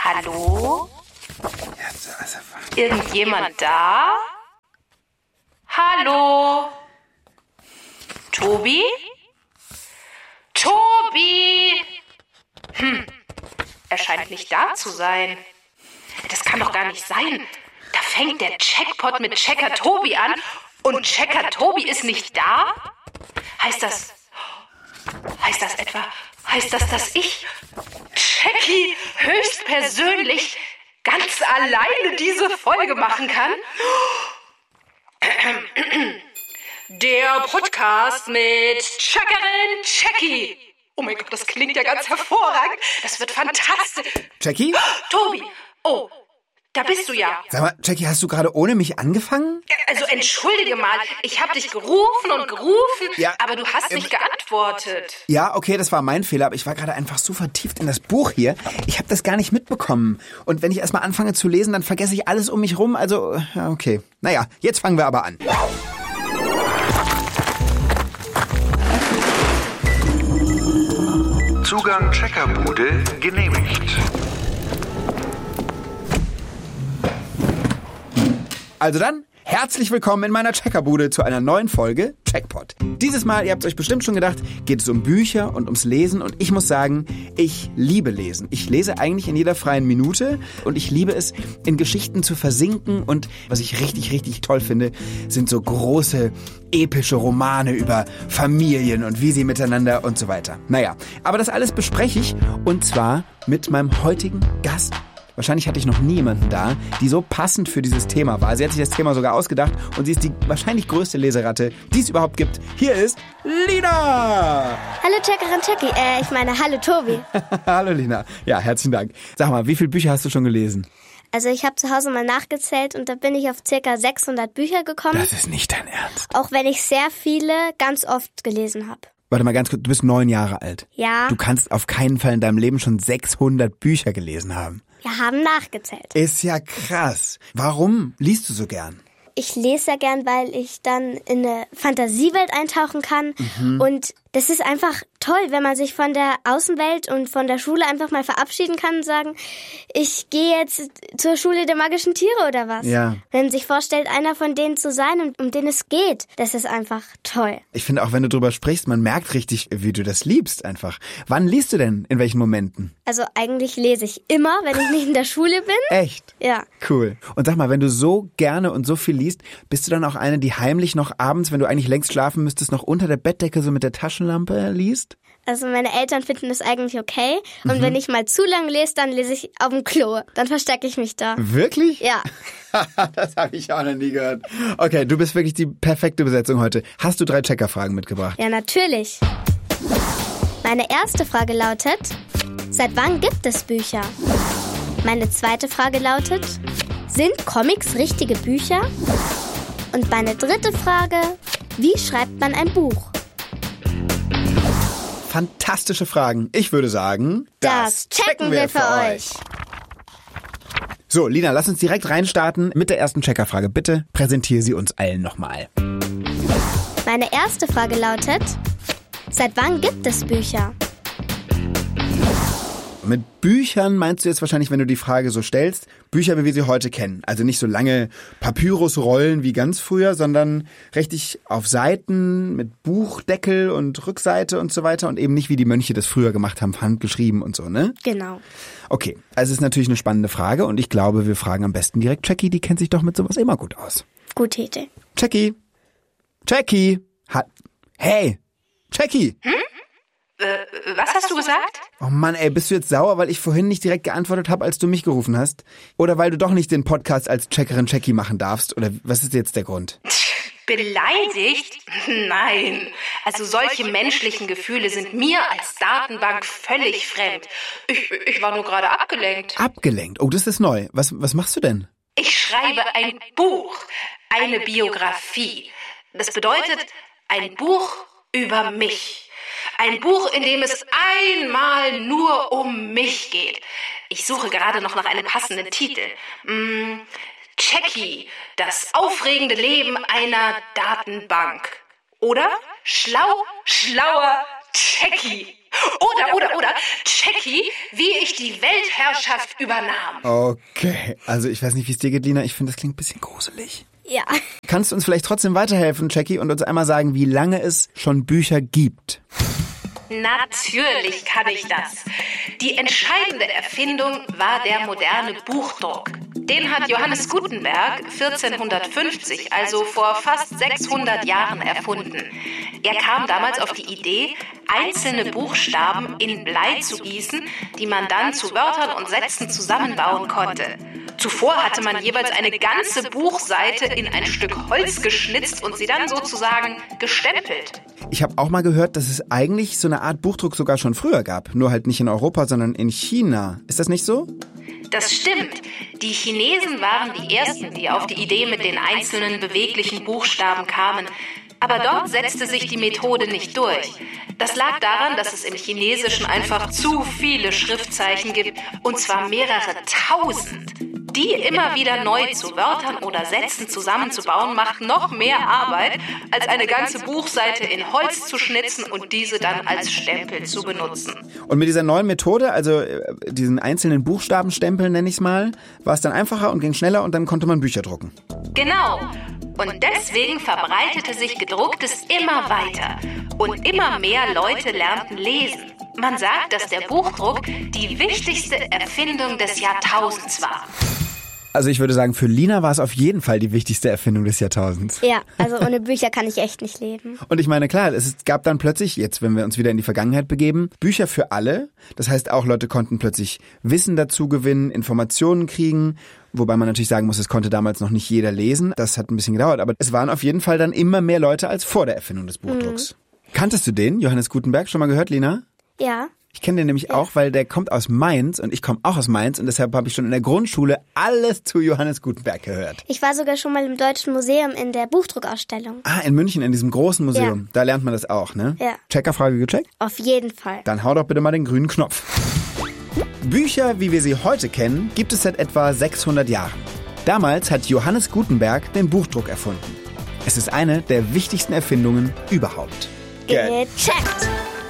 Hallo? Irgendjemand da? Hallo? Tobi? Tobi! Er scheint nicht da zu sein. Das kann doch gar nicht sein. Da fängt der Checkpot mit Checker Tobi an und Checker Tobi ist nicht da? Heißt das etwa, dass ich, Jackie, höchstpersönlich ganz alleine diese Folge machen kann? Der Podcast mit Checkerin Jackie. Oh mein Gott, das klingt ja ganz hervorragend. Das wird fantastisch. Jackie? Tobi, oh, da bist du ja. Sag mal, Jackie, hast du gerade ohne mich angefangen? Also entschuldige mal, ich habe dich gerufen, ja, aber du hast nicht geantwortet. Ja, okay, das war mein Fehler, aber ich war gerade einfach so vertieft in das Buch hier. Ich habe das gar nicht mitbekommen. Und wenn ich erstmal anfange zu lesen, dann vergesse ich alles um mich rum. Also, ja, okay. Naja, jetzt fangen wir aber an. Zugang Checkerbude genehmigt. Also dann, herzlich willkommen in meiner Checkerbude zu einer neuen Folge Checkpot. Dieses Mal, ihr habt es euch bestimmt schon gedacht, geht es um Bücher und ums Lesen und ich muss sagen, ich liebe Lesen. Ich lese eigentlich in jeder freien Minute und ich liebe es, in Geschichten zu versinken und was ich richtig, richtig toll finde, sind so große, epische Romane über Familien und wie sie miteinander und so weiter. Naja, aber das alles bespreche ich und zwar mit meinem heutigen Gast. Wahrscheinlich hatte ich noch nie jemanden da, die so passend für dieses Thema war. Sie hat sich das Thema sogar ausgedacht und sie ist die wahrscheinlich größte Leseratte, die es überhaupt gibt. Hier ist Lina! Hallo Checkerin Jackie, hallo Tobi. Hallo Lina. Ja, herzlichen Dank. Sag mal, wie viele Bücher hast du schon gelesen? Also ich habe zu Hause mal nachgezählt und da bin ich auf ca. 600 Bücher gekommen. Das ist nicht dein Ernst. Auch wenn ich sehr viele ganz oft gelesen habe. Warte mal ganz kurz, du bist 9 Jahre alt. Ja. Du kannst auf keinen Fall in deinem Leben schon 600 Bücher gelesen haben. Wir haben nachgezählt. Ist ja krass. Warum liest du so gern? Ich lese ja gern, weil ich dann in eine Fantasiewelt eintauchen kann. Und das ist einfach toll, wenn man sich von der Außenwelt und von der Schule einfach mal verabschieden kann und sagen, ich gehe jetzt zur Schule der magischen Tiere oder was. Ja. Wenn man sich vorstellt, einer von denen zu sein, um den es geht, das ist einfach toll. Ich finde auch, wenn du drüber sprichst, man merkt richtig, wie du das liebst einfach. Wann liest du denn? In welchen Momenten? Also eigentlich lese ich immer, wenn ich nicht in der Schule bin. Echt? Ja. Cool. Und sag mal, wenn du so gerne und so viel liest, bist du dann auch eine, die heimlich noch abends, wenn du eigentlich längst schlafen müsstest, noch unter der Bettdecke so mit der Taschenlampe liest? Also meine Eltern finden das eigentlich okay. Und wenn ich mal zu lang lese, dann lese ich auf dem Klo. Dann verstecke ich mich da. Wirklich? Ja. Das habe ich auch noch nie gehört. Okay, du bist wirklich die perfekte Besetzung heute. Hast du 3 Checkerfragen mitgebracht? Ja, natürlich. Meine erste Frage lautet, seit wann gibt es Bücher? Meine zweite Frage lautet, sind Comics richtige Bücher? Und meine dritte Frage, wie schreibt man ein Buch? Fantastische Fragen. Ich würde sagen, das checken wir für euch. So, Lina, lass uns direkt reinstarten mit der ersten Checkerfrage. Bitte präsentiere sie uns allen nochmal. Meine erste Frage lautet, seit wann gibt es Bücher? Mit Büchern meinst du jetzt wahrscheinlich, wenn du die Frage so stellst, Bücher, wie wir sie heute kennen. Also nicht so lange Papyrusrollen wie ganz früher, sondern richtig auf Seiten mit Buchdeckel und Rückseite und so weiter und eben nicht wie die Mönche das früher gemacht haben, handgeschrieben und so, ne? Genau. Okay, also es ist natürlich eine spannende Frage und ich glaube, wir fragen am besten direkt Jackie, die kennt sich doch mit sowas immer gut aus. Gute Idee. Jackie! Hey! Jackie! Was hast du gesagt? Oh Mann, ey, bist du jetzt sauer, weil ich vorhin nicht direkt geantwortet habe, als du mich gerufen hast? Oder weil du doch nicht den Podcast als Checkerin Jackie machen darfst? Oder was ist jetzt der Grund? Beleidigt? Nein. Also solche menschlichen Gefühle sind mir als Datenbank völlig fremd. Ich war nur gerade abgelenkt. Abgelenkt? Oh, das ist neu. Was machst du denn? Ich schreibe ein Buch, eine Biografie. Das bedeutet ein Buch über mich. Ein Buch, in dem es einmal nur um mich geht. Ich suche gerade noch nach einem passenden Titel. Jackie, das aufregende Leben einer Datenbank. Oder schlauer Jackie. Oder, Jackie, wie ich die Weltherrschaft übernahm. Okay, also ich weiß nicht, wie es dir geht, Lina. Ich finde, das klingt ein bisschen gruselig. Ja. Kannst du uns vielleicht trotzdem weiterhelfen, Jackie, und uns einmal sagen, wie lange es schon Bücher gibt? Natürlich kann ich das. Die entscheidende Erfindung war der moderne Buchdruck. Den hat Johannes Gutenberg 1450, also vor fast 600 Jahren, erfunden. Er kam damals auf die Idee, einzelne Buchstaben in Blei zu gießen, die man dann zu Wörtern und Sätzen zusammenbauen konnte. Zuvor hatte man jeweils eine ganze Buchseite in ein Stück Holz geschnitzt und sie dann sozusagen gestempelt. Ich habe auch mal gehört, dass es eigentlich so eine Art Buchdruck sogar schon früher gab. Nur halt nicht in Europa, sondern in China. Ist das nicht so? Das stimmt. Die Chinesen waren die Ersten, die auf die Idee mit den einzelnen beweglichen Buchstaben kamen. Aber dort setzte sich die Methode nicht durch. Das lag daran, dass es im Chinesischen einfach zu viele Schriftzeichen gibt, und zwar mehrere tausend. Die immer wieder neu zu Wörtern oder Sätzen zusammenzubauen, macht noch mehr Arbeit, als eine ganze Buchseite in Holz zu schnitzen und diese dann als Stempel zu benutzen. Und mit dieser neuen Methode, also diesen einzelnen Buchstabenstempeln nenne ich es mal, war es dann einfacher und ging schneller und dann konnte man Bücher drucken. Genau. Und deswegen verbreitete sich Gedrucktes immer weiter. Und immer mehr Leute lernten lesen. Man sagt, dass der Buchdruck die wichtigste Erfindung des Jahrtausends war. Also ich würde sagen, für Lina war es auf jeden Fall die wichtigste Erfindung des Jahrtausends. Ja, also ohne Bücher kann ich echt nicht leben. Und ich meine, klar, es gab dann plötzlich, jetzt wenn wir uns wieder in die Vergangenheit begeben, Bücher für alle. Das heißt, auch Leute konnten plötzlich Wissen dazu gewinnen, Informationen kriegen. Wobei man natürlich sagen muss, es konnte damals noch nicht jeder lesen. Das hat ein bisschen gedauert, aber es waren auf jeden Fall dann immer mehr Leute als vor der Erfindung des Buchdrucks. Kanntest du den, Johannes Gutenberg? Schon mal gehört, Lina? Ja. Ich kenne den nämlich auch, weil der kommt aus Mainz und ich komme auch aus Mainz und deshalb habe ich schon in der Grundschule alles zu Johannes Gutenberg gehört. Ich war sogar schon mal im Deutschen Museum in der Buchdruckausstellung. Ah, in München, in diesem großen Museum. Ja. Da lernt man das auch, ne? Ja. Checkerfrage gecheckt? Auf jeden Fall. Dann hau doch bitte mal den grünen Knopf. Bücher, wie wir sie heute kennen, gibt es seit etwa 600 Jahren. Damals hat Johannes Gutenberg den Buchdruck erfunden. Es ist eine der wichtigsten Erfindungen überhaupt. Gecheckt!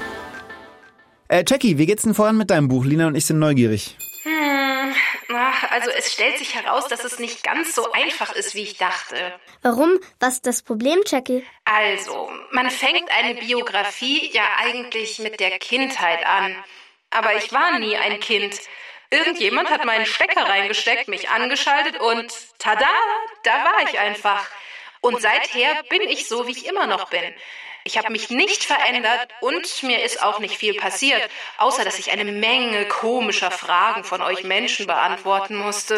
Jackie, wie geht's denn voran mit deinem Buch? Lina und ich sind neugierig. Also es stellt sich heraus, dass es nicht ganz so einfach ist, wie ich dachte. Warum? Was ist das Problem, Jackie? Also, man fängt eine Biografie ja eigentlich mit der Kindheit an. Aber ich war nie ein Kind. Irgendjemand hat meinen Stecker reingesteckt, mich angeschaltet und tada, da war ich einfach. Und seither bin ich so, wie ich immer noch bin. Ich habe mich nicht verändert und mir ist auch nicht viel passiert, außer dass ich eine Menge komischer Fragen von euch Menschen beantworten musste.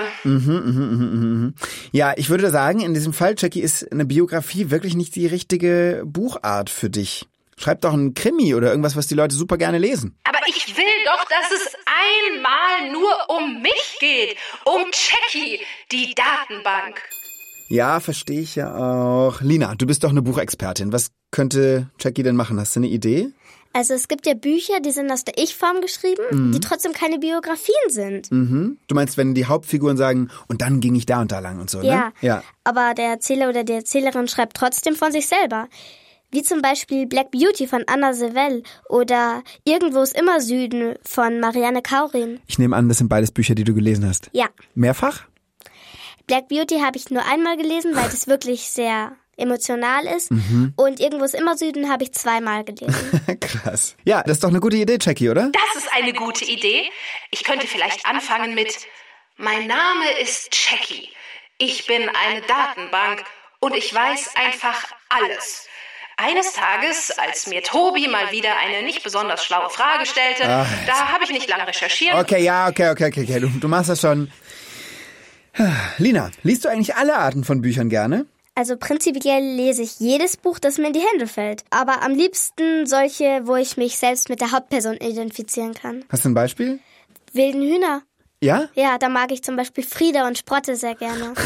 Ja, ich würde sagen, in diesem Fall, Jackie, ist eine Biografie wirklich nicht die richtige Buchart für dich. Schreib doch einen Krimi oder irgendwas, was die Leute super gerne lesen. Aber ich will doch, dass es einmal nur um mich geht. Um Jackie, die Datenbank. Ja, verstehe ich ja auch. Lina, du bist doch eine Buchexpertin. Was könnte Jackie denn machen? Hast du eine Idee? Also es gibt ja Bücher, die sind aus der Ich-Form geschrieben, die trotzdem keine Biografien sind. Du meinst, wenn die Hauptfiguren sagen, und dann ging ich da und da lang und so, ne? Ja, aber der Erzähler oder die Erzählerin schreibt trotzdem von sich selber. Wie zum Beispiel Black Beauty von Anna Sewell oder Irgendwo ist immer Süden von Marianne Kaurin. Ich nehme an, das sind beides Bücher, die du gelesen hast. Ja. Mehrfach? Black Beauty habe ich nur einmal gelesen, weil das wirklich sehr emotional ist. Und Irgendwo ist immer Süden habe ich 2-mal gelesen. Krass. Ja, das ist doch eine gute Idee, Jackie, oder? Das ist eine gute Idee. Ich könnte vielleicht anfangen mit: Mein Name ist Jackie. Ich bin eine Datenbank und ich weiß einfach alles. Eines Tages, als mir Tobi mal wieder eine nicht besonders schlaue Frage stellte, da habe ich nicht lange recherchiert. Okay. Du machst das schon. Lina, liest du eigentlich alle Arten von Büchern gerne? Also prinzipiell lese ich jedes Buch, das mir in die Hände fällt. Aber am liebsten solche, wo ich mich selbst mit der Hauptperson identifizieren kann. Hast du ein Beispiel? Wilden Hühner. Ja? Ja, da mag ich zum Beispiel Frieda und Sprotte sehr gerne.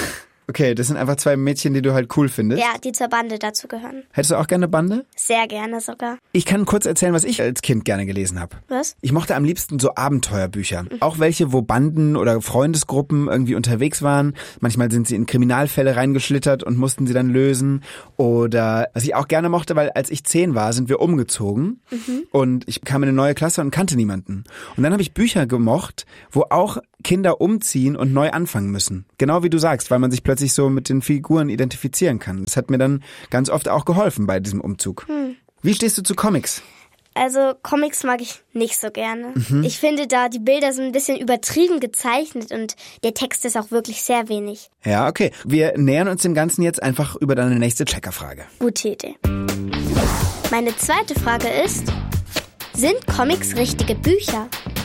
Okay, das sind einfach zwei Mädchen, die du halt cool findest. Ja, die zur Bande dazu gehören. Hättest du auch gerne eine Bande? Sehr gerne sogar. Ich kann kurz erzählen, was ich als Kind gerne gelesen habe. Was? Ich mochte am liebsten so Abenteuerbücher. Auch welche, wo Banden oder Freundesgruppen irgendwie unterwegs waren. Manchmal sind sie in Kriminalfälle reingeschlittert und mussten sie dann lösen. Oder was ich auch gerne mochte, weil als ich 10 war, sind wir umgezogen. Und ich kam in eine neue Klasse und kannte niemanden. Und dann habe ich Bücher gemocht, wo auch Kinder umziehen und neu anfangen müssen. Genau wie du sagst, weil man sich plötzlich so mit den Figuren identifizieren kann. Das hat mir dann ganz oft auch geholfen bei diesem Umzug. Wie stehst du zu Comics? Also Comics mag ich nicht so gerne. Ich finde da, die Bilder sind ein bisschen übertrieben gezeichnet und der Text ist auch wirklich sehr wenig. Ja, okay. Wir nähern uns dem Ganzen jetzt einfach über deine nächste Checkerfrage. Gute Idee. Meine zweite Frage ist, sind Comics richtige Bücher?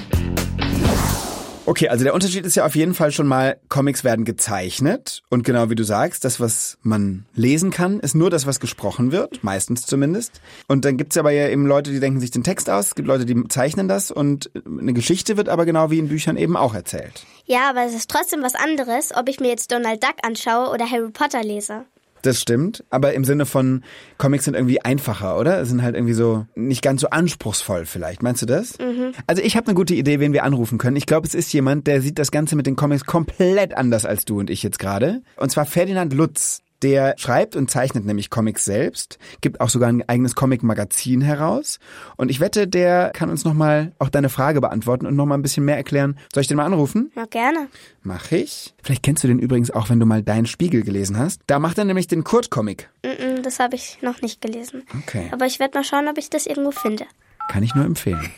Okay, also der Unterschied ist ja auf jeden Fall schon mal, Comics werden gezeichnet und genau wie du sagst, das, was man lesen kann, ist nur das, was gesprochen wird, meistens zumindest. Und dann gibt's aber ja eben Leute, die denken sich den Text aus, es gibt Leute, die zeichnen das und eine Geschichte wird aber genau wie in Büchern eben auch erzählt. Ja, aber es ist trotzdem was anderes, ob ich mir jetzt Donald Duck anschaue oder Harry Potter lese. Das stimmt, aber im Sinne von Comics sind irgendwie einfacher, oder? Sind halt irgendwie so nicht ganz so anspruchsvoll vielleicht. Meinst du das? Also ich habe eine gute Idee, wen wir anrufen können. Ich glaube, es ist jemand, der sieht das Ganze mit den Comics komplett anders als du und ich jetzt gerade. Und zwar Ferdinand Lutz. Der schreibt und zeichnet nämlich Comics selbst, gibt auch sogar ein eigenes Comic-Magazin heraus. Und ich wette, der kann uns nochmal auch deine Frage beantworten und nochmal ein bisschen mehr erklären. Soll ich den mal anrufen? Na, gerne. Mach ich. Vielleicht kennst du den übrigens auch, wenn du mal Dein Spiegel gelesen hast. Da macht er nämlich den Kurt-Comic. Das habe ich noch nicht gelesen. Okay. Aber ich werde mal schauen, ob ich das irgendwo finde. Kann ich nur empfehlen.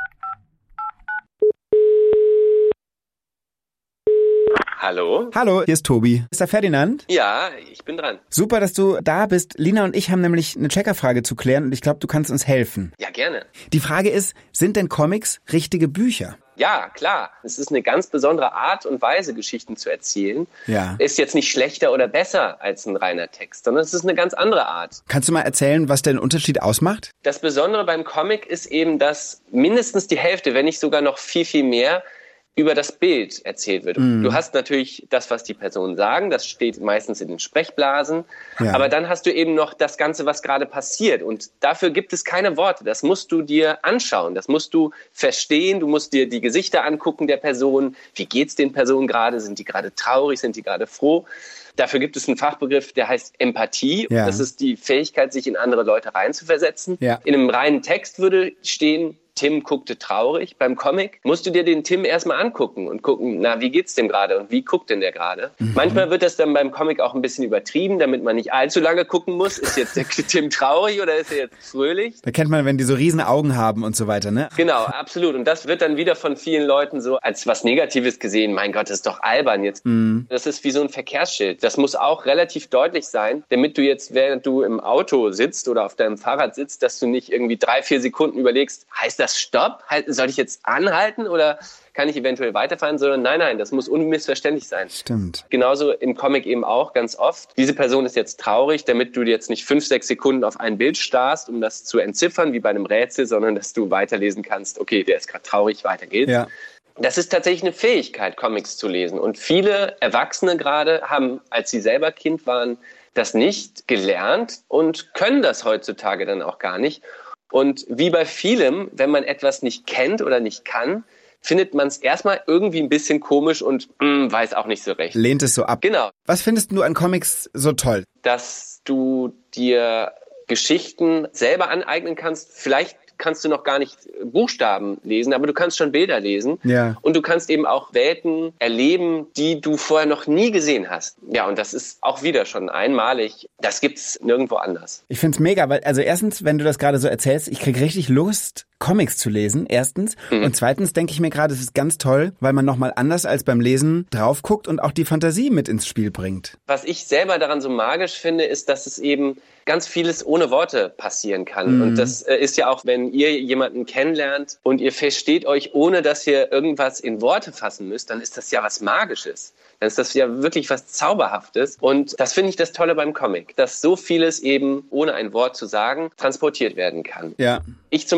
Hallo? Hallo, hier ist Tobi. Ist da Ferdinand? Ja, ich bin dran. Super, dass du da bist. Lina und ich haben nämlich eine Checkerfrage zu klären und ich glaube, du kannst uns helfen. Ja, gerne. Die Frage ist, sind denn Comics richtige Bücher? Ja, klar. Es ist eine ganz besondere Art und Weise, Geschichten zu erzählen. Ja. Ist jetzt nicht schlechter oder besser als ein reiner Text, sondern es ist eine ganz andere Art. Kannst du mal erzählen, was den Unterschied ausmacht? Das Besondere beim Comic ist eben, dass mindestens die Hälfte, wenn nicht sogar noch viel, viel mehr, über das Bild erzählt wird. Du hast natürlich das, was die Personen sagen, das steht meistens in den Sprechblasen, aber dann hast du eben noch das Ganze, was gerade passiert und dafür gibt es keine Worte, das musst du dir anschauen, das musst du verstehen, du musst dir die Gesichter angucken der Personen, wie geht's den Personen gerade, sind die gerade traurig, sind die gerade froh? Dafür gibt es einen Fachbegriff, der heißt Empathie. Ja. Das ist die Fähigkeit, sich in andere Leute reinzuversetzen. Ja. In einem reinen Text würde stehen, Tim guckte traurig. Beim Comic musst du dir den Tim erstmal angucken und gucken, na, wie geht's dem gerade und wie guckt denn der gerade? Manchmal wird das dann beim Comic auch ein bisschen übertrieben, damit man nicht allzu lange gucken muss. Ist jetzt der Tim traurig oder ist er jetzt fröhlich? Da kennt man, wenn die so riesen Augen haben und so weiter, ne? Genau, absolut. Und das wird dann wieder von vielen Leuten so als was Negatives gesehen. Mein Gott, das ist doch albern jetzt. Das ist wie so ein Verkehrsschild. Das muss auch relativ deutlich sein, damit du jetzt, während du im Auto sitzt oder auf deinem Fahrrad sitzt, dass du nicht irgendwie 3-4 Sekunden überlegst, heißt das Stopp? Soll ich jetzt anhalten oder kann ich eventuell weiterfahren? Sondern nein, das muss unmissverständlich sein. Stimmt. Genauso im Comic eben auch ganz oft. Diese Person ist jetzt traurig, damit du jetzt nicht 5-6 Sekunden auf ein Bild starrst, um das zu entziffern, wie bei einem Rätsel, sondern dass du weiterlesen kannst, okay, der ist gerade traurig, weiter geht's. Ja. Das ist tatsächlich eine Fähigkeit, Comics zu lesen. Und viele Erwachsene gerade haben, als sie selber Kind waren, das nicht gelernt und können das heutzutage dann auch gar nicht. Und wie bei vielem, wenn man etwas nicht kennt oder nicht kann, findet man es erstmal irgendwie ein bisschen komisch und weiß auch nicht so recht. Lehnt es so ab. Genau. Was findest du an Comics so toll? Dass du dir Geschichten selber aneignen kannst. Vielleicht kannst du noch gar nicht Buchstaben lesen, aber du kannst schon Bilder lesen. Ja. Und du kannst eben auch Welten erleben, die du vorher noch nie gesehen hast. Ja, und das ist auch wieder schon einmalig. Das gibt's nirgendwo anders. Ich find's mega, weil, also erstens, wenn du das gerade so erzählst, ich krieg richtig Lust, Comics zu lesen, erstens. Und zweitens denke ich mir gerade, es ist ganz toll, weil man nochmal anders als beim Lesen drauf guckt und auch die Fantasie mit ins Spiel bringt. Was ich selber daran so magisch finde, ist, dass es eben ganz vieles ohne Worte passieren kann. Und das ist ja auch, wenn ihr jemanden kennenlernt und ihr versteht euch, ohne dass ihr irgendwas in Worte fassen müsst, dann ist das ja was Magisches. Dann ist das ja wirklich was Zauberhaftes. Und das finde ich das Tolle beim Comic, dass so vieles eben, ohne ein Wort zu sagen, transportiert werden kann. Ja. Ich zum Beispiel habe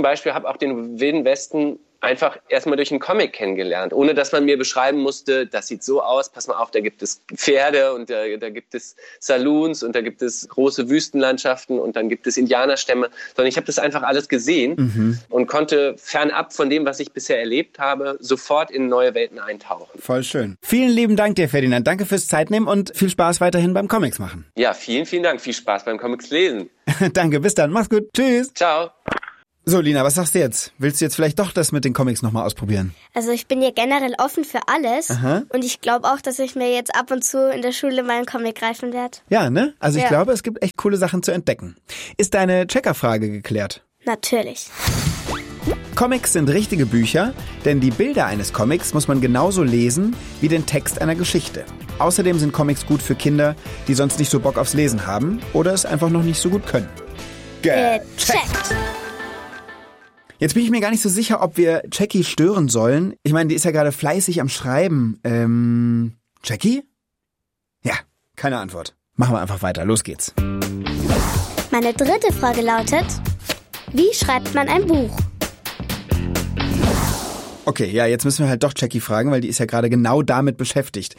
habe auch den Wilden Westen einfach erstmal durch einen Comic kennengelernt, ohne dass man mir beschreiben musste, das sieht so aus, pass mal auf, da gibt es Pferde und da gibt es Saloons und da gibt es große Wüstenlandschaften und dann gibt es Indianerstämme, sondern ich habe das einfach alles gesehen und konnte fernab von dem, was ich bisher erlebt habe, sofort in neue Welten eintauchen. Voll schön. Vielen lieben Dank dir, Ferdinand. Danke fürs Zeitnehmen und viel Spaß weiterhin beim Comics machen. Ja, vielen, vielen Dank. Viel Spaß beim Comics lesen. Danke, bis dann. Mach's gut. Tschüss. Ciao. So, Lina, was sagst du jetzt? Willst du jetzt vielleicht doch das mit den Comics nochmal ausprobieren? Also ich bin ja generell offen für alles. Aha. Und ich glaube auch, dass ich mir jetzt ab und zu in der Schule mal einen Comic greifen werde. Ja, ne? Also ich Ja. glaube, es gibt echt coole Sachen zu entdecken. Ist deine Checkerfrage geklärt? Natürlich. Comics sind richtige Bücher, denn die Bilder eines Comics muss man genauso lesen wie den Text einer Geschichte. Außerdem sind Comics gut für Kinder, die sonst nicht so Bock aufs Lesen haben oder es einfach noch nicht so gut können. Gecheckt. Jetzt bin ich mir gar nicht so sicher, ob wir Jackie stören sollen. Ich meine, die ist ja gerade fleißig am Schreiben. Jackie? Ja, keine Antwort. Machen wir einfach weiter. Los geht's. Meine dritte Frage lautet, wie schreibt man ein Buch? Okay, ja, jetzt müssen wir halt doch Jackie fragen, weil die ist ja gerade genau damit beschäftigt.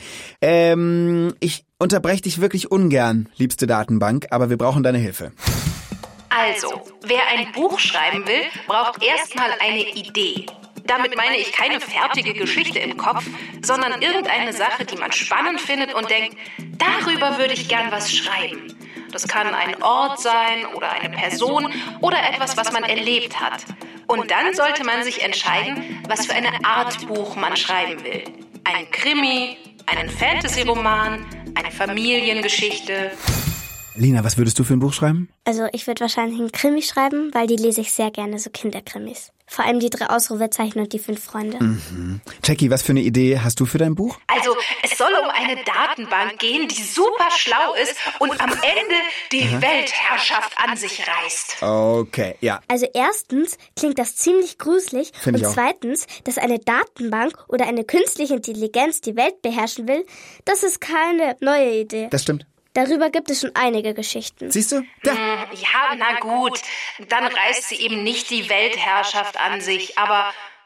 Ich unterbreche dich wirklich ungern, liebste Datenbank, aber wir brauchen deine Hilfe. Also, wer ein Buch schreiben will, braucht erstmal eine Idee. Damit meine ich keine fertige Geschichte im Kopf, sondern irgendeine Sache, die man spannend findet und denkt, darüber würde ich gern was schreiben. Das kann ein Ort sein oder eine Person oder etwas, was man erlebt hat. Und dann sollte man sich entscheiden, was für eine Art Buch man schreiben will. Ein Krimi, einen Fantasy-Roman, eine Familiengeschichte. Lina, was würdest du für ein Buch schreiben? Also ich würde wahrscheinlich einen Krimi schreiben, weil die lese ich sehr gerne, so Kinderkrimis. Vor allem die 3 Ausrufezeichen und die 5 Freunde. Jackie, was für eine Idee hast du für dein Buch? Also, es soll um eine Datenbank gehen, die super schlau ist und am Ende die Weltherrschaft an sich reißt. Okay, ja. Also erstens klingt das ziemlich gruselig Find und ich auch. zweitens, dass eine Datenbank oder eine künstliche Intelligenz die Welt beherrschen will, das ist keine neue Idee. Das stimmt. Darüber gibt es schon einige Geschichten. Siehst du? Ja. Ja, na gut, dann reißt sie eben nicht die Weltherrschaft an sich, aber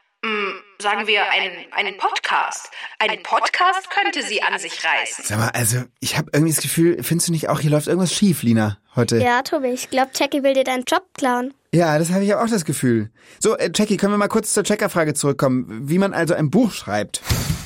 sagen wir einen Podcast. Einen Podcast könnte sie an sich reißen. Sag mal, also ich habe irgendwie das Gefühl, findest du nicht auch, hier läuft irgendwas schief, Lina, heute? Ja, Tobi, ich glaube, Jackie will dir deinen Job klauen. Ja, das habe ich auch das Gefühl. So, Jackie, können wir mal kurz zur Checkerfrage zurückkommen, wie man also ein Buch schreibt?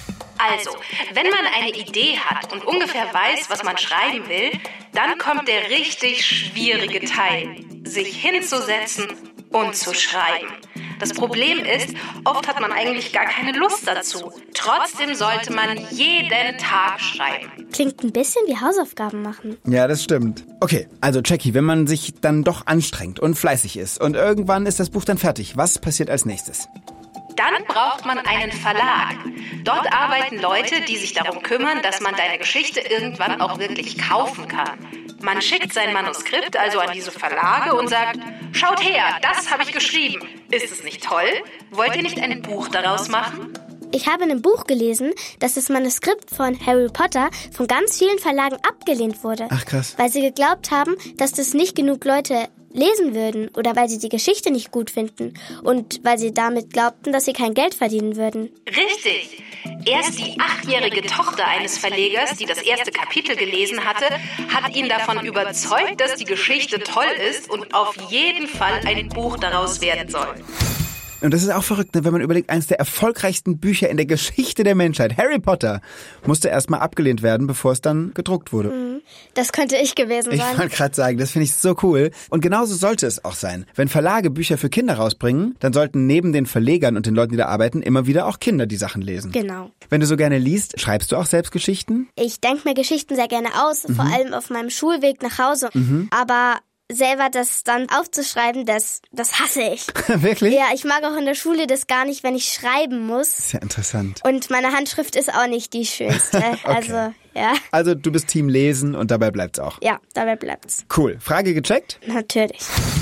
Also, wenn man eine Idee hat und ungefähr weiß, was man schreiben will, dann kommt der richtig schwierige Teil, sich hinzusetzen und zu schreiben. Das Problem ist, oft hat man eigentlich gar keine Lust dazu. Trotzdem sollte man jeden Tag schreiben. Klingt ein bisschen wie Hausaufgaben machen. Ja, das stimmt. Okay, also Jackie, wenn man sich dann doch anstrengt und fleißig ist und irgendwann ist das Buch dann fertig, was passiert als nächstes? Dann braucht man einen Verlag. Dort arbeiten Leute, die sich darum kümmern, dass man deine Geschichte irgendwann auch wirklich kaufen kann. Man schickt sein Manuskript also an diese Verlage und sagt, schaut her, das habe ich geschrieben. Ist es nicht toll? Wollt ihr nicht ein Buch daraus machen? Ich habe in einem Buch gelesen, dass das Manuskript von Harry Potter von ganz vielen Verlagen abgelehnt wurde. Ach krass. Weil sie geglaubt haben, dass das nicht genug Leute lesen würden oder weil sie die Geschichte nicht gut finden und weil sie damit glaubten, dass sie kein Geld verdienen würden. Richtig. Erst die 8-jährige Tochter eines Verlegers, die das erste Kapitel gelesen hatte, hat ihn davon überzeugt, dass die Geschichte toll ist und auf jeden Fall ein Buch daraus werden soll. Und das ist auch verrückt, ne? Wenn man überlegt, eines der erfolgreichsten Bücher in der Geschichte der Menschheit, Harry Potter, musste erstmal abgelehnt werden, bevor es dann gedruckt wurde. Das könnte ich gewesen Ich sein. wollte gerade sagen, das finde ich so cool. Und genauso sollte es auch sein. Wenn Verlage Bücher für Kinder rausbringen, dann sollten neben den Verlegern und den Leuten, die da arbeiten, immer wieder auch Kinder die Sachen lesen. Genau. Wenn du so gerne liest, schreibst du auch selbst Geschichten? Ich denke mir Geschichten sehr gerne aus, vor allem auf meinem Schulweg nach Hause. Aber selber das dann aufzuschreiben, das hasse ich. Wirklich? Ja, ich mag auch in der Schule das gar nicht, wenn ich schreiben muss. Ist ja interessant. Und meine Handschrift ist auch nicht die schönste. Also, ja. Also du bist Team Lesen und dabei bleibt's auch. Ja, dabei bleibt's. Cool. Frage gecheckt? Natürlich.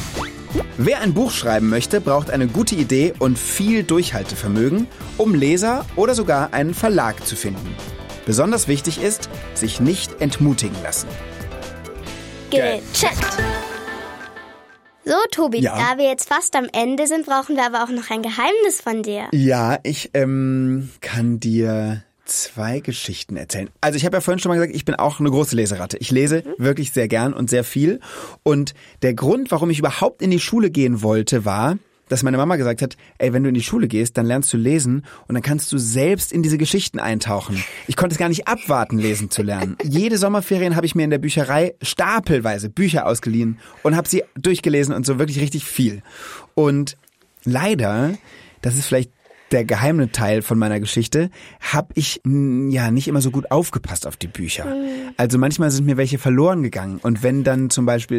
Wer ein Buch schreiben möchte, braucht eine gute Idee und viel Durchhaltevermögen, um Leser oder sogar einen Verlag zu finden. Besonders wichtig ist, sich nicht entmutigen lassen. Gecheckt. So, Tobi, Ja. da wir jetzt fast am Ende sind, brauchen wir aber auch noch ein Geheimnis von dir. Ja, ich kann dir 2 Geschichten erzählen. Also ich habe ja vorhin schon mal gesagt, ich bin auch eine große Leseratte. Ich lese wirklich sehr gern und sehr viel. Und der Grund, warum ich überhaupt in die Schule gehen wollte, war, dass meine Mama gesagt hat, ey, wenn du in die Schule gehst, dann lernst du lesen und dann kannst du selbst in diese Geschichten eintauchen. Ich konnte es gar nicht abwarten, lesen zu lernen. Jede Sommerferien habe ich mir in der Bücherei stapelweise Bücher ausgeliehen und habe sie durchgelesen und so wirklich richtig viel. Und leider, das ist vielleicht der geheime Teil von meiner Geschichte, habe ich nicht immer so gut aufgepasst auf die Bücher. Also manchmal sind mir welche verloren gegangen. Und wenn dann zum Beispiel